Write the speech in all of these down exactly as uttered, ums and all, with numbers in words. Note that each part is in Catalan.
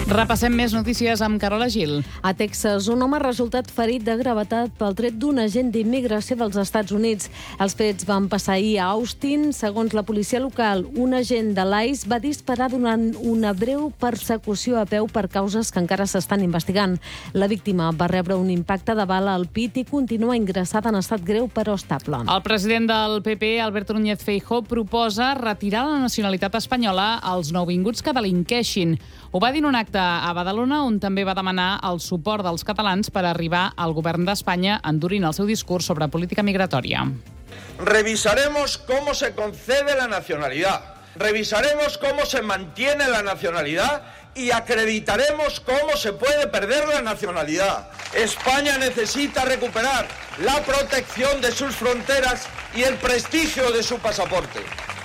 Repassem més notícies amb Carola Gil. A Texas, un home ha resultat ferit de gravetat pel tret d'un agent d'immigració dels Estats Units. Els fets van passar ahir a Austin. Segons la policia local, un agent de l'ICE va disparar durant una breu persecució a peu per causes que encara s'estan investigant. La víctima va rebre un impacte de bala al pit i continua ingressada en estat greu però estable. El president del P P, Alberto Núñez Feijóo, proposa retirar la nacionalitat espanyola als nouvinguts que delinqueixin. Ho va dir en un acte a Badalona, on també va demanar el suport dels catalans per arribar al govern d'Espanya endurint el seu discurs sobre política migratòria. Revisaremos cómo se concede la nacionalidad, revisaremos cómo se mantiene la nacionalidad y acreditaremos cómo se puede perder la nacionalidad. España necesita recuperar la protección de sus fronteras y el prestigio de su pasaporte.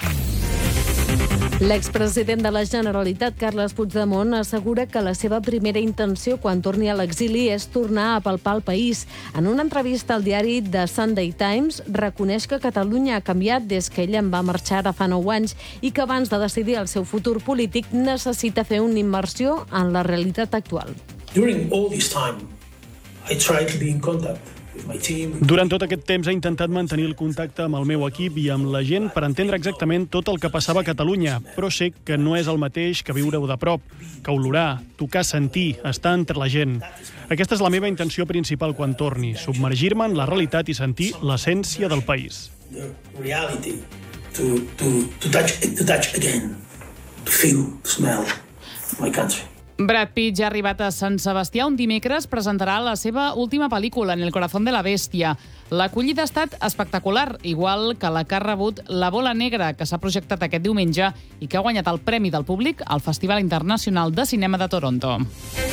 L'expresident de la Generalitat, Carles Puigdemont, assegura que la seva primera intenció quan torni a l'exili és tornar a palpar el país. En una entrevista al diari The Sunday Times, reconeix que Catalunya ha canviat des que ell en va marxar ara fa nou anys i que abans de decidir el seu futur polític necessita fer una immersió en la realitat actual. During all this time, I tried to be in contact. Durant tot aquest temps he intentat mantenir el contacte amb el meu equip i amb la gent per entendre exactament tot el que passava a Catalunya, però sé que no és el mateix que viure-ho de prop, que olorar, tocar, sentir, estar entre la gent. Aquesta és la meva intenció principal quan torni, submergir-me en la realitat i sentir l'essència del país. The reality, to, to, to, touch, to touch again, to feel, to smell my country. Brad Pitt ja ha arribat a Sant Sebastià, on dimecres presentarà la seva última pel·lícula, En el corazón de la bestia. L'acollida ha estat espectacular, igual que la que ha rebut La bola negra, que s'ha projectat aquest diumenge i que ha guanyat el Premi del Públic al Festival Internacional de Cinema de Toronto.